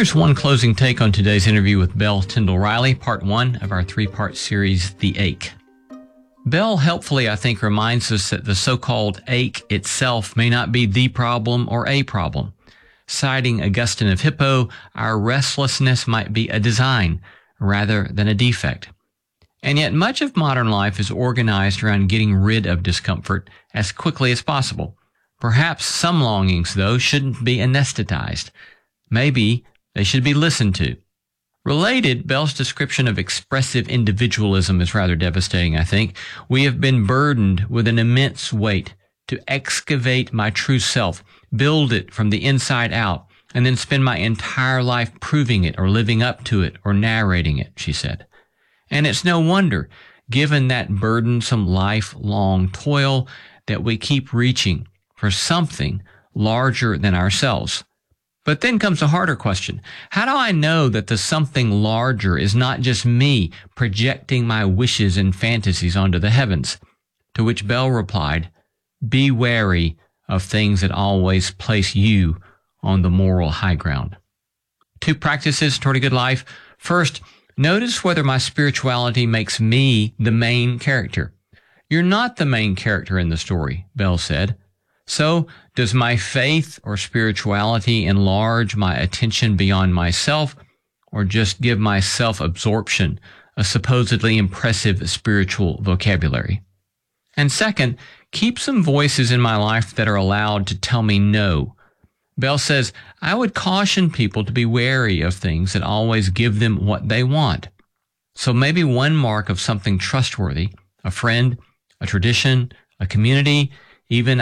Here's one closing take on today's interview with Belle Tyndall Riley, part one of our three-part series, The Ache. Belle helpfully, I think, reminds us that the so-called ache itself may not be the problem or a problem. Citing Augustine of Hippo, our restlessness might be a design rather than a defect. And yet much of modern life is organized around getting rid of discomfort as quickly as possible. Perhaps some longings, though, shouldn't be anesthetized. Maybe they should be listened to. Related, Belle's description of expressive individualism is rather devastating, I think. We have been burdened with an immense weight to excavate my true self, build it from the inside out, and then spend my entire life proving it or living up to it or narrating it, she said. And it's no wonder, given that burdensome lifelong toil, that we keep reaching for something larger than ourselves. But then comes a harder question. How do I know that the something larger is not just me projecting my wishes and fantasies onto the heavens? To which Belle replied, be wary of things that always place you on the moral high ground. 2 practices toward a good life. First, notice whether my spirituality makes me the main character. You're not the main character in the story, Belle said. So, does my faith or spirituality enlarge my attention beyond myself, or just give my self-absorption a supposedly impressive spiritual vocabulary? And second, keep some voices in my life that are allowed to tell me no. Belle says, I would caution people to be wary of things that always give them what they want. So maybe one mark of something trustworthy, a friend, a tradition, a community, even